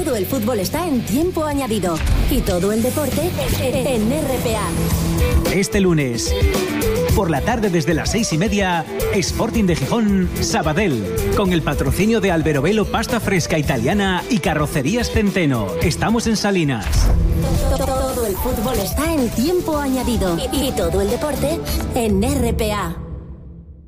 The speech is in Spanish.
Todo el fútbol está en tiempo añadido. Y todo el deporte en RPA. Este lunes, por la tarde desde las 6:30, Sporting de Gijón, Sabadell, con el patrocinio de Alberobelo Pasta Fresca Italiana y Carrocerías Centeno. Estamos en Salinas. Todo el fútbol está en tiempo añadido. Y todo el deporte en RPA.